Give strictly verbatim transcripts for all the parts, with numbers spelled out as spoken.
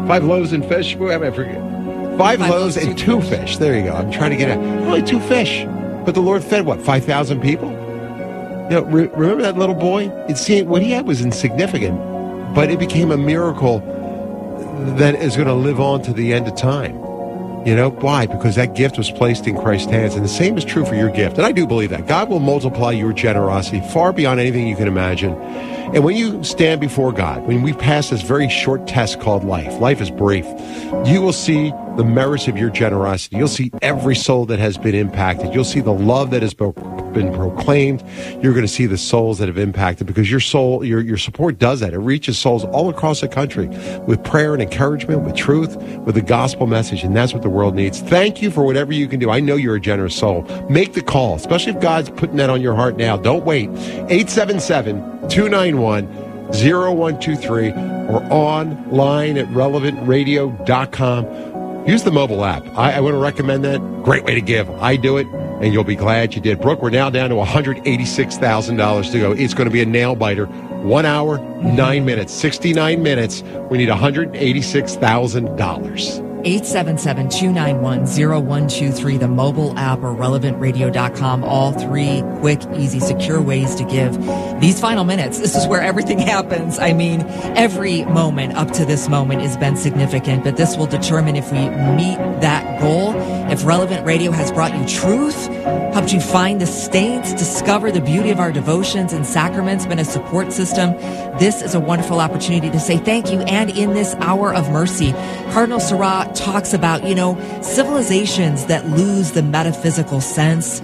Five loaves and fish. What I forget. Five, Five loaves and two fish. fish. There you go. I'm trying to get it. Only two fish. But the Lord fed, what, five thousand people? You know, re- remember that little boy? It seemed, what he had was insignificant, but it became a miracle that is going to live on to the end of time. You know, why? Because that gift was placed in Christ's hands, and the same is true for your gift. And I do believe that. God will multiply your generosity far beyond anything you can imagine. And when you stand before God, when we pass this very short test called life, life is brief, you will see the merits of your generosity. You'll see every soul that has been impacted. You'll see the love that has been proclaimed. You're going to see the souls that have impacted, because your soul, your, your support does that. It reaches souls all across the country with prayer and encouragement, with truth, with the gospel message, and that's what the world needs. Thank you for whatever you can do. I know you're a generous soul. Make the call, especially if God's putting that on your heart now. Don't wait. eight seven seven, two nine one, zero one two three or online at relevant radio dot com. Use the mobile app. I, I want to recommend that. Great way to give. I do it, and you'll be glad you did. Brooke, we're now down to one hundred eighty-six thousand dollars to go. It's going to be a nail-biter. One hour, nine minutes, sixty-nine minutes. We need one hundred eighty-six thousand dollars. eight seven seven, two nine one, zero one two three, the mobile app, or relevant radio dot com. All three quick, easy, secure ways to give. These final minutes, this is where everything happens. I mean, every moment up to this moment has been significant, but this will determine if we meet that goal. If Relevant Radio has brought you truth, helped you find the saints, discover the beauty of our devotions and sacraments, been a support system, this is a wonderful opportunity to say thank you. And in this hour of mercy, Cardinal Sarah talks about, you know, civilizations that lose the metaphysical sense.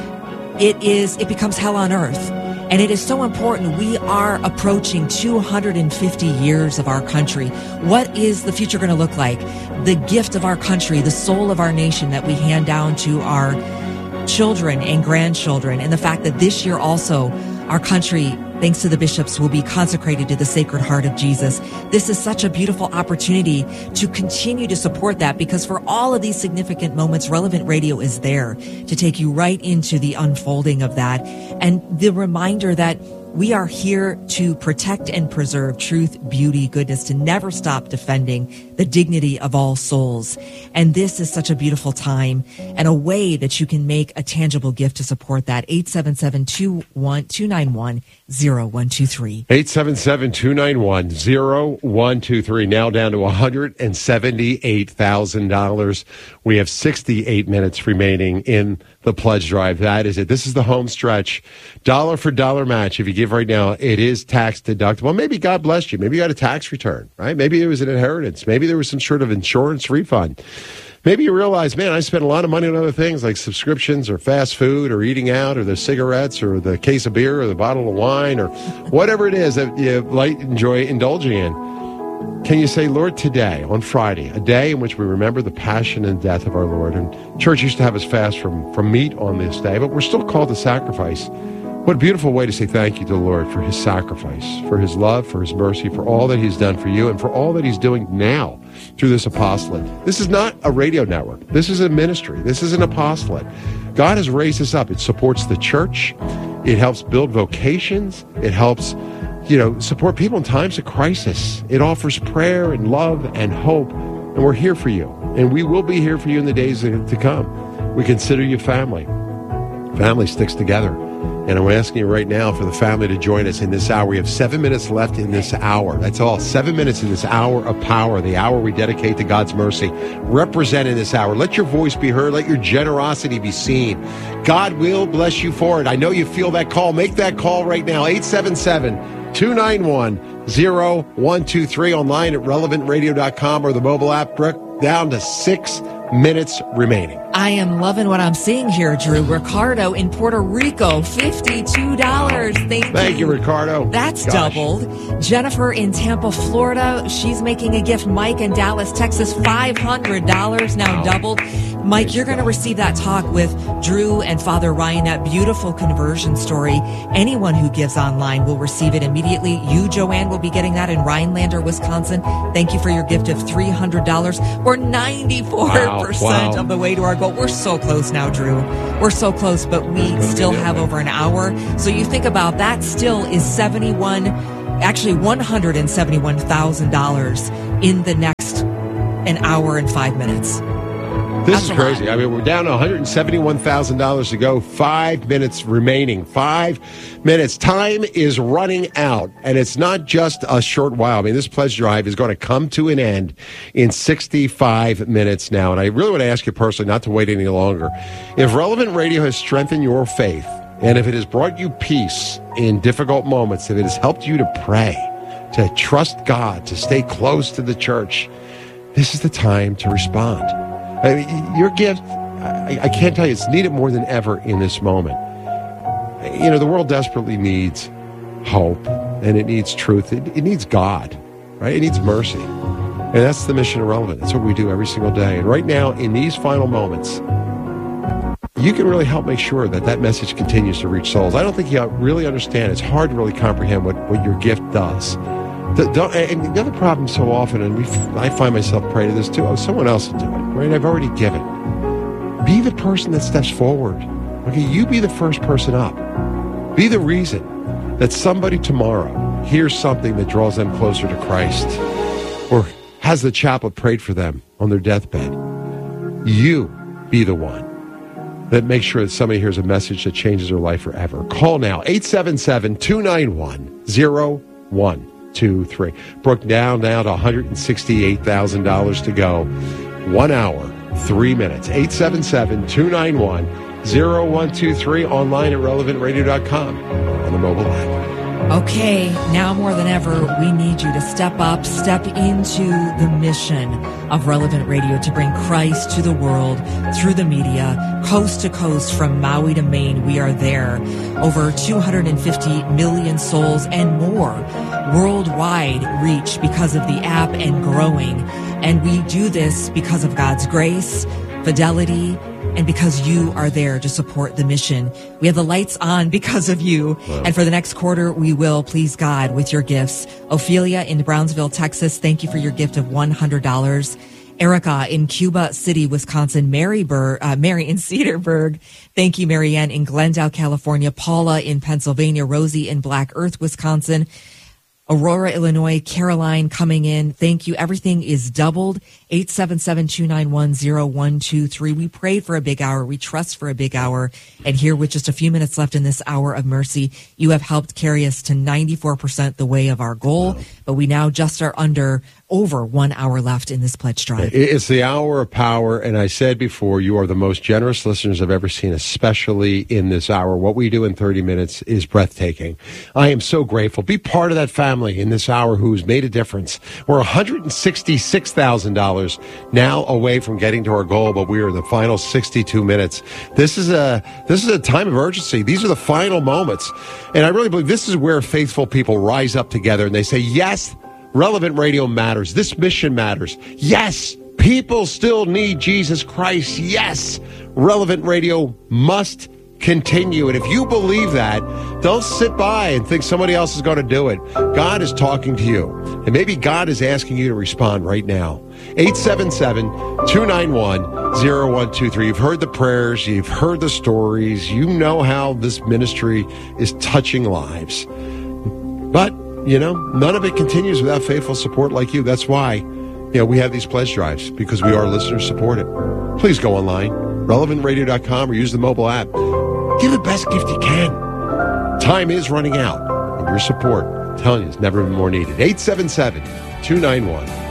It is, it becomes hell on earth. And it is so important. We are approaching two hundred fifty years of our country. What is the future going to look like? The gift of our country, the soul of our nation that we hand down to our children and grandchildren. And the fact that this year also our country, thanks to the bishops, will be consecrated to the Sacred Heart of Jesus. This is such a beautiful opportunity to continue to support that, because for all of these significant moments, Relevant Radio is there to take you right into the unfolding of that. And the reminder that we are here to protect and preserve truth, beauty, goodness, to never stop defending the dignity of all souls. And this is such a beautiful time and a way that you can make a tangible gift to support that. eight seven seven, two nine one, zero one two three. eight seven seven, two nine one, zero one two three. Now down to one hundred seventy-eight thousand dollars. We have sixty-eight minutes remaining in the pledge drive. That is it. This is the home stretch. Dollar for dollar match. If you give right now, it is tax deductible. Maybe God blessed you. Maybe you got a tax return, right? Maybe it was an inheritance. Maybe there was some sort of insurance refund. Maybe you realize, man, I spent a lot of money on other things like subscriptions or fast food or eating out or the cigarettes or the case of beer or the bottle of wine or whatever it is that you like, enjoy indulging in. Can you say, Lord, today, on Friday, a day in which we remember the passion and death of our Lord? And church used to have us fast from, from meat on this day, but we're still called to sacrifice. What a beautiful way to say thank you to the Lord for his sacrifice, for his love, for his mercy, for all that he's done for you, and for all that he's doing now through this apostolate. This is not a radio network. This is a ministry. This is an apostolate. God has raised us up. It supports the church. It helps build vocations. It helps, you know, support people in times of crisis. It offers prayer and love and hope. And we're here for you. And we will be here for you in the days to come. We consider you family. Family sticks together. And I'm asking you right now for the family to join us in this hour. We have seven minutes left in this hour. That's all. Seven minutes in this hour of power, the hour we dedicate to God's mercy. Represent in this hour. Let your voice be heard. Let your generosity be seen. God will bless you for it. I know you feel that call. Make that call right now. eight seven seven, two nine one, zero one two three. Online at relevant radio dot com or the mobile app. Brooke, down to six minutes remaining. I am loving what I'm seeing here, Drew. Ricardo in Puerto Rico, fifty-two dollars. Thank you. Thank you, Ricardo. That's Gosh. doubled. Jennifer in Tampa, Florida, she's making a gift. Mike in Dallas, Texas, five hundred dollars, now wow. doubled. Mike, Praise you're going to receive that talk with Drew and Father Ryan, that beautiful conversion story. Anyone who gives online will receive it immediately. You, Joanne, will be getting that in Rhinelander, Wisconsin. Thank you for your gift of three hundred dollars. We're ninety-four percent wow. Wow. of the way to our goal. We're so close now, Drew. We're so close, but we still have over an hour. So you think about that, still is seventy-one, actually one hundred seventy-one thousand dollars in the next an hour and five minutes. This That's is a crazy. lot. I mean, we're down to one hundred seventy-one thousand dollars to go. Five minutes remaining. Five minutes. Time is running out. And it's not just a short while. I mean, this pledge drive is going to come to an end in sixty-five minutes now. And I really want to ask you personally not to wait any longer. If Relevant Radio has strengthened your faith, and if it has brought you peace in difficult moments, if it has helped you to pray, to trust God, to stay close to the church, this is the time to respond. I mean, your gift, I, I can't tell you, it's needed more than ever in this moment. You know, the world desperately needs hope, and it needs truth. It, it needs God, right? It needs mercy. And that's the mission of Relevant. That's what we do every single day. And right now, in these final moments, you can really help make sure that that message continues to reach souls. I don't think you really understand. It's hard to really comprehend what, what your gift does. The, the, and the other problem so often, and we, I find myself praying to this too, oh, someone else will do it, right? I've already given. Be the person that steps forward. Okay, you be the first person up. Be the reason that somebody tomorrow hears something that draws them closer to Christ, or has the chaplain prayed for them on their deathbed. You be the one that makes sure that somebody hears a message that changes their life forever. Call now, eight seven seven, two nine one, zero one two three. Brooke, down now to one hundred sixty-eight thousand dollars to go. One hour, three minutes. eight seven seven, two nine one, zero one two three. Online at relevant radio dot com on the mobile app. Okay, now more than ever, we need you to step up, step into the mission of Relevant Radio to bring Christ to the world through the media, coast to coast, from Maui to Maine. We are there. Over two hundred fifty million souls and more worldwide reach because of the app, and growing. And we do this because of God's grace, fidelity, and because you are there to support the mission. We have the lights on because of you. Wow. And for the next quarter, we will please God with your gifts. Ophelia in Brownsville, Texas, thank you for your gift of one hundred dollars. Erica in Cuba City, Wisconsin. Mary, Bur- uh, Mary in Cedarburg. Thank you, Marianne in Glendale, California. Paula in Pennsylvania. Rosie in Black Earth, Wisconsin. Aurora, Illinois. Caroline coming in. Thank you. Everything is doubled. eight seven seven, two nine one, zero one two three. We prayed for a big hour. We trust for a big hour. And here, with just a few minutes left in this hour of mercy, you have helped carry us to ninety-four percent the way of our goal. Wow. But we now just are under over one hour left in this pledge drive. It's the hour of power. And I said before, you are the most generous listeners I've ever seen, especially in this hour. What we do in thirty minutes is breathtaking. I am so grateful. Be part of that family in this hour who's made a difference. We're one hundred sixty-six thousand dollars now away from getting to our goal, but we are in the final sixty-two minutes. This is a this is a time of urgency. These are the final moments. And I really believe this is where faithful people rise up together and they say, yes, Relevant Radio matters. This mission matters. Yes, people still need Jesus Christ. Yes, Relevant Radio must continue. And if you believe that, don't sit by and think somebody else is going to do it. God is talking to you. And maybe God is asking you to respond right now. eight seven seven, two nine one, zero one two three. You've heard the prayers. You've heard the stories. You know how this ministry is touching lives. But, you know, none of it continues without faithful support like you. That's why, you know, we have these pledge drives, because we are listeners supported. Please go online, relevant radio dot com, or use the mobile app. Give the best gift you can. Time is running out, and your support, I'm telling you, is never been more needed. eight seven seven, two nine one,